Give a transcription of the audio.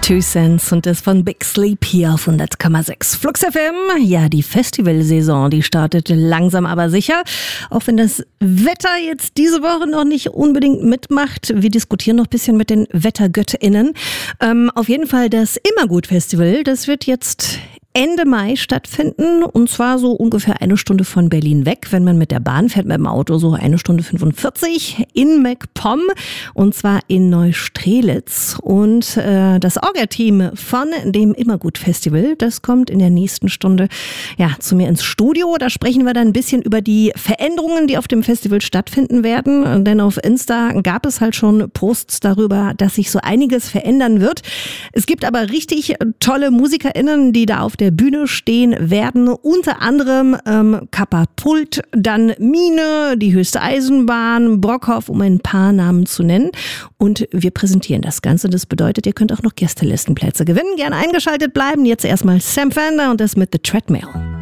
Two Cents und das von Big Sleep hier auf 100,6 Flux FM. Ja, die Festivalsaison, die startet langsam aber sicher. Auch wenn das Wetter jetzt diese Woche noch nicht unbedingt mitmacht. Wir diskutieren noch ein bisschen mit den WettergöttInnen. Auf jeden Fall das Immergut-Festival, das wird jetzt Ende Mai stattfinden und zwar so ungefähr 1 Stunde von Berlin weg. Wenn man mit der Bahn fährt, mit dem Auto so 1 Stunde 45 in MacPom und zwar in Neustrelitz. Und das Orga-Team von dem Immergut-Festival, das kommt in der nächsten Stunde zu mir ins Studio. Da sprechen wir dann ein bisschen über die Veränderungen, die auf dem Festival stattfinden werden. Denn auf Insta gab es halt schon Posts darüber, dass sich so einiges verändern wird. Es gibt aber richtig tolle MusikerInnen, die da auf der Bühne stehen werden, unter anderem Kappa-Pult, dann Mine, die höchste Eisenbahn, Brockhoff, um ein paar Namen zu nennen. Und wir präsentieren das Ganze. Das bedeutet, ihr könnt auch noch Gästelistenplätze gewinnen. Gerne eingeschaltet bleiben. Jetzt erstmal Sam Fender und das mit The Treadmill.